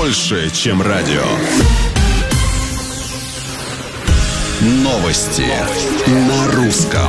больше, чем радио. Новости на русском.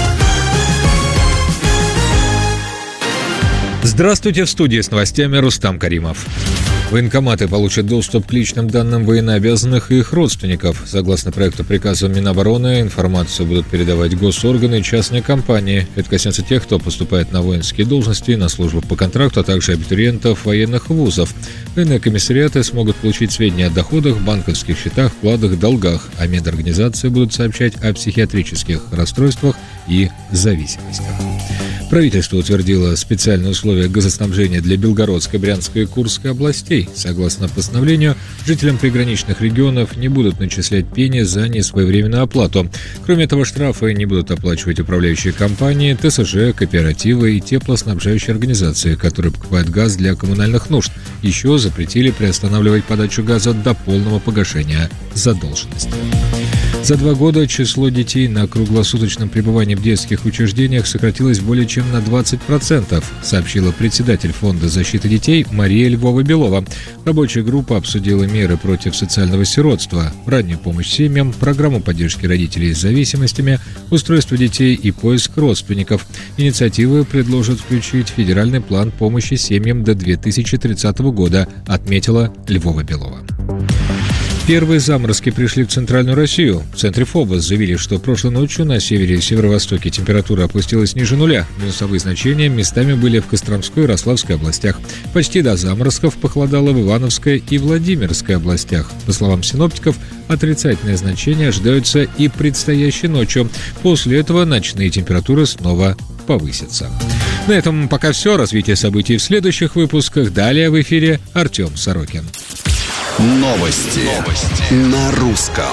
Здравствуйте, в студии с новостями Рустам Каримов. Военкоматы получат доступ к личным данным военнообязанных и их родственников. Согласно проекту приказа Минобороны, информацию будут передавать госорганы и частные компании. Это коснется тех, кто поступает на воинские должности, на службу по контракту, а также абитуриентов военных вузов. Военные комиссариаты смогут получить сведения о доходах, банковских счетах, вкладах, долгах, а медорганизации будут сообщать о психиатрических расстройствах и зависимостях. Правительство утвердило специальные условия газоснабжения для Белгородской, Брянской и Курской областей. Согласно постановлению, жителям приграничных регионов не будут начислять пени за несвоевременную оплату. Кроме того, штрафы не будут оплачивать управляющие компании, ТСЖ, кооперативы и теплоснабжающие организации, которые покупают газ для коммунальных нужд. Еще запретили приостанавливать подачу газа до полного погашения задолженности. За 2 года число детей на круглосуточном пребывании в детских учреждениях сократилось более чем на 20%, сообщила председатель Фонда защиты детей Мария Львова-Белова. Рабочая группа обсудила меры против социального сиротства, раннюю помощь семьям, программу поддержки родителей с зависимостями, устройство детей и поиск родственников. Инициативы предложат включить федеральный план помощи семьям до 2030 года, отметила Львова-Белова. Первые заморозки пришли в Центральную Россию. В центре ФОБОС заявили, что прошлой ночью на севере и северо-востоке температура опустилась ниже нуля. Минусовые значения местами были в Костромской и Ярославской областях. Почти до заморозков похолодало в Ивановской и Владимирской областях. По словам синоптиков, отрицательные значения ожидаются и предстоящей ночью. После этого ночные температуры снова повысятся. На этом пока все. Развитие событий в следующих выпусках. Далее в эфире Артем Сорокин. Новости на русском.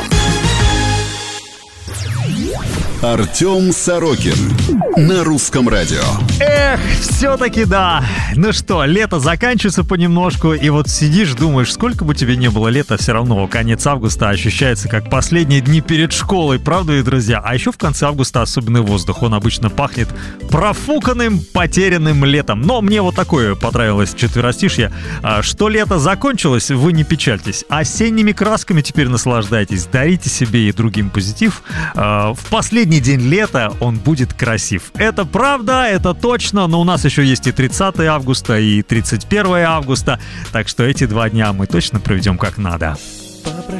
Артем Сорокин на русском радио. Эх, все-таки да. Ну что, лето заканчивается понемножку, и вот сидишь, думаешь, сколько бы тебе не было лета, все равно конец августа ощущается как последние дни перед школой, правда ведь, друзья? А еще в конце августа особенный воздух, он обычно пахнет профуканным, потерянным летом. Но мне вот такое понравилось четверостишье. Что лето закончилось, вы не печальтесь. Осенними красками теперь наслаждайтесь, дарите себе и другим позитив. В последний день лета он будет красив. Это правда, это точно, но у нас еще есть и 30 августа, и 31 августа, так что эти 2 дня мы точно проведем как надо.